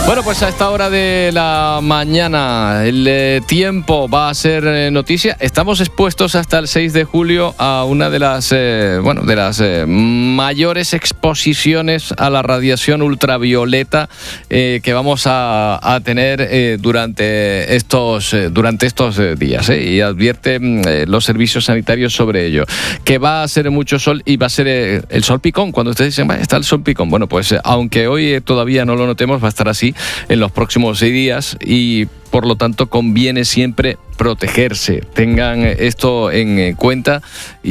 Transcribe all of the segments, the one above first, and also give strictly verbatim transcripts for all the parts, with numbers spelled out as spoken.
Bueno, pues a esta hora de la mañana el eh, tiempo va a ser eh, noticia. Estamos expuestos hasta el seis de julio a una de las, eh, bueno, de las eh, mayores exposiciones a la radiación ultravioleta eh, que vamos a, a tener eh, durante estos, eh, durante estos eh, días. Eh, y advierten eh, los servicios sanitarios sobre ello. Que va a ser mucho sol y va a ser eh, el sol picón. Cuando ustedes dicen, está el sol picón. Bueno, pues eh, aunque hoy eh, todavía no lo notemos, va a estar así en los próximos seis días y por lo tanto conviene siempre protegerse. Tengan esto en cuenta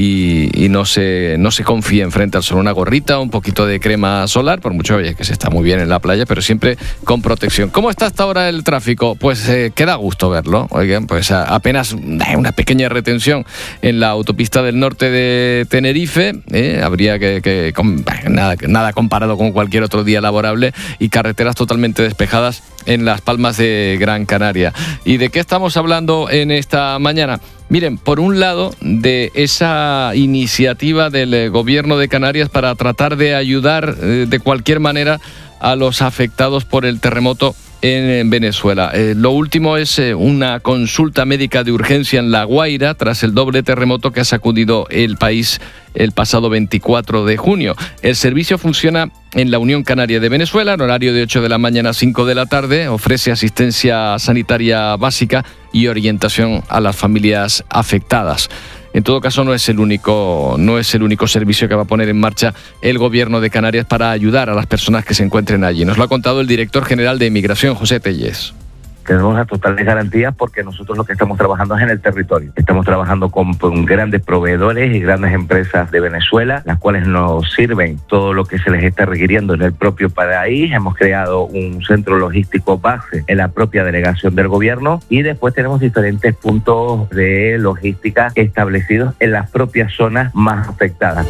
y, y no se no se confíen frente al sol. Una gorrita, un poquito de crema solar, por mucho oye, que se está muy bien en la playa, pero siempre con protección. ¿Cómo está hasta ahora el tráfico? Pues eh, queda gusto verlo. Oigan, pues a, apenas una pequeña retención en la autopista del norte de Tenerife. Eh, habría que, que con, nada, nada comparado con cualquier otro día laborable, y carreteras totalmente despejadas en Las Palmas de Gran Canaria. ¿Y de qué estamos hablando en esta mañana? Miren, por un lado, de esa iniciativa del gobierno de Canarias para tratar de ayudar eh, de cualquier manera a los afectados por el terremoto en Venezuela. Eh, lo último es eh, una consulta médica de urgencia en La Guaira tras el doble terremoto que ha sacudido el país el pasado veinticuatro de junio. El servicio funciona en la Unión Canaria de Venezuela, en horario de ocho de la mañana a cinco de la tarde, ofrece asistencia sanitaria básica y orientación a las familias afectadas. En todo caso, no es el único, no es el único servicio que va a poner en marcha el gobierno de Canarias para ayudar a las personas que se encuentren allí. Nos lo ha contado el director general de Inmigración, José Tellez. Tenemos las totales garantías porque nosotros lo que estamos trabajando es en el territorio. Estamos trabajando con, con grandes proveedores y grandes empresas de Venezuela, las cuales nos sirven todo lo que se les está requiriendo en el propio país. Hemos creado un centro logístico base en la propia delegación del gobierno y después tenemos diferentes puntos de logística establecidos en las propias zonas más afectadas.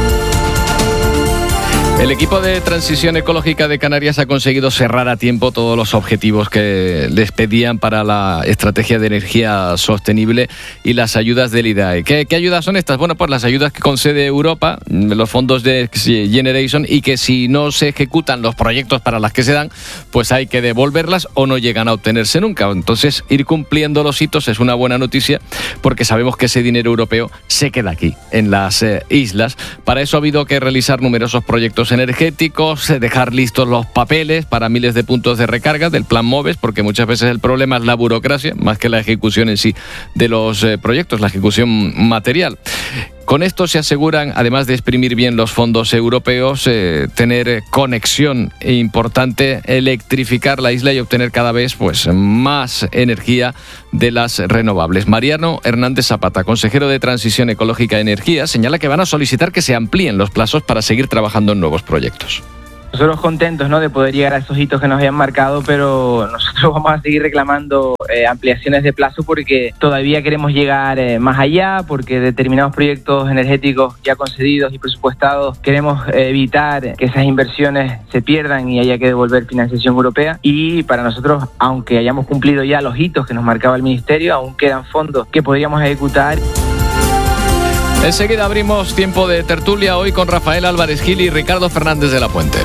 El equipo de transición ecológica de Canarias ha conseguido cerrar a tiempo todos los objetivos que les pedían para la estrategia de energía sostenible y las ayudas del I D A E. ¿Qué, qué ayudas son estas? Bueno, pues las ayudas que concede Europa, los fondos de Generation, y que si no se ejecutan los proyectos para las que se dan, pues hay que devolverlas o no llegan a obtenerse nunca. Entonces, ir cumpliendo los hitos es una buena noticia porque sabemos que ese dinero europeo se queda aquí, en las eh, islas. Para eso ha habido que realizar numerosos proyectos energéticos, dejar listos los papeles para miles de puntos de recarga del plan MOVES, porque muchas veces el problema es la burocracia, más que la ejecución en sí de los eh, proyectos, la ejecución material. Con esto se aseguran, además de exprimir bien los fondos europeos, eh, tener conexión e importante, electrificar la isla y obtener cada vez pues, más energía de las renovables. Mariano Hernández Zapata, consejero de Transición Ecológica y Energía, señala que van a solicitar que se amplíen los plazos para seguir trabajando en nuevos proyectos. Nosotros contentos, ¿no?, de poder llegar a esos hitos que nos habían marcado, pero nosotros vamos a seguir reclamando eh, ampliaciones de plazo porque todavía queremos llegar eh, más allá, porque determinados proyectos energéticos ya concedidos y presupuestados queremos eh, evitar que esas inversiones se pierdan y haya que devolver financiación europea. Y para nosotros, aunque hayamos cumplido ya los hitos que nos marcaba el Ministerio, aún quedan fondos que podríamos ejecutar. Enseguida abrimos tiempo de tertulia hoy con Rafael Álvarez Gil y Ricardo Fernández de la Puente.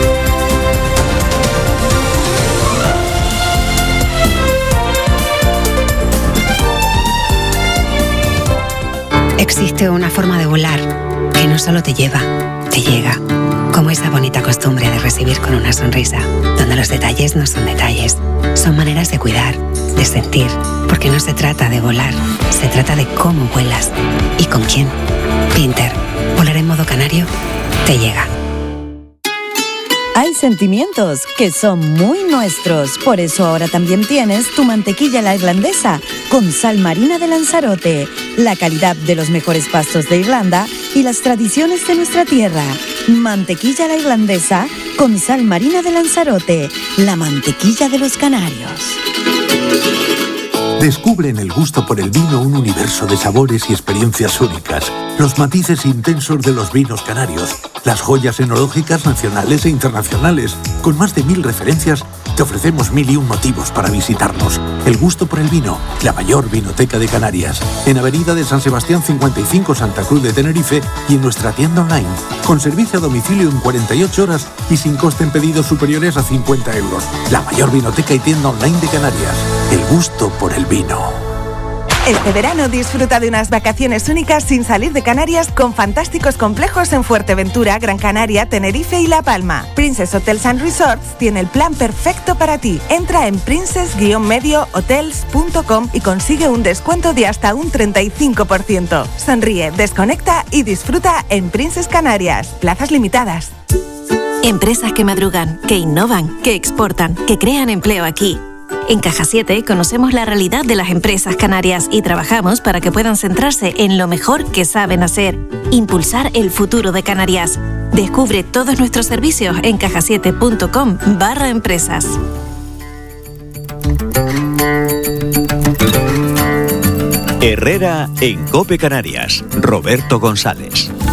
Existe una forma de volar que no solo te lleva, te llega. Como esa bonita costumbre de recibir con una sonrisa, donde los detalles no son detalles, son maneras de cuidar, de sentir, porque no se trata de volar, se trata de cómo vuelas y con quién. Pinter, volar en modo canario, te llega. Hay sentimientos que son muy nuestros, por eso ahora también tienes tu mantequilla la irlandesa con sal marina de Lanzarote, la calidad de los mejores pastos de Irlanda y las tradiciones de nuestra tierra. Mantequilla la irlandesa con sal marina de Lanzarote, la mantequilla de los canarios. Descubre en el gusto por el vino un universo de sabores y experiencias únicas, los matices intensos de los vinos canarios, las joyas enológicas nacionales e internacionales. Con más de mil referencias, te ofrecemos mil y un motivos para visitarnos. El gusto por el vino, la mayor vinoteca de Canarias. En Avenida de San Sebastián cincuenta y cinco, Santa Cruz de Tenerife, y en nuestra tienda online, con servicio a domicilio en cuarenta y ocho horas y sin coste en pedidos superiores a cincuenta euros. La mayor vinoteca y tienda online de Canarias. El gusto por el vino. Este verano disfruta de unas vacaciones únicas sin salir de Canarias con fantásticos complejos en Fuerteventura, Gran Canaria, Tenerife y La Palma. Princess Hotels and Resorts tiene el plan perfecto para ti. Entra en princess guion medio hotels punto com y consigue un descuento de hasta un treinta y cinco por ciento. Sonríe, desconecta y disfruta en Princess Canarias. Plazas limitadas. Empresas que madrugan, que innovan, que exportan, que crean empleo aquí. En Caja siete conocemos la realidad de las empresas canarias y trabajamos para que puedan centrarse en lo mejor que saben hacer, impulsar el futuro de Canarias. Descubre todos nuestros servicios en caja siete punto com barra empresas. Herrera en COPE Canarias. Roberto González.